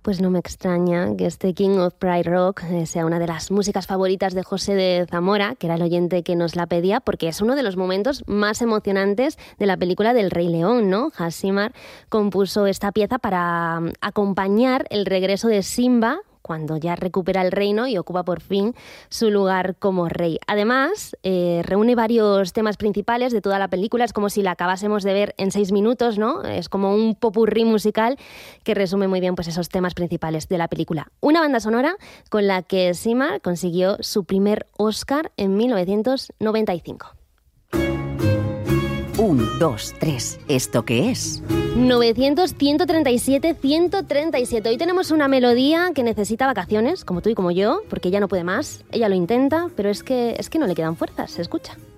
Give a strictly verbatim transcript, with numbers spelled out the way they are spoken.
Pues no me extraña que este King of Pride Rock eh, sea una de las músicas favoritas de José de Zamora, que era el oyente que nos la pedía, porque es uno de los momentos más emocionantes de la película del Rey León, ¿no? Hans Zimmer compuso esta pieza para um, acompañar el regreso de Simba, cuando ya recupera el reino y ocupa por fin su lugar como rey. Además, eh, reúne varios temas principales de toda la película, es como si la acabásemos de ver en seis minutos, ¿no? Es como un popurrí musical que resume muy bien pues, esos temas principales de la película. Una banda sonora con la que Zimmer consiguió su primer Oscar en mil novecientos noventa y cinco. Un, dos, tres. ¿Esto qué es? novecientos, ciento treinta y siete, ciento treinta y siete. Hoy tenemos una melodía que necesita vacaciones, como tú y como yo, porque ella no puede más. Ella lo intenta, pero es que, es que no le quedan fuerzas. Se escucha.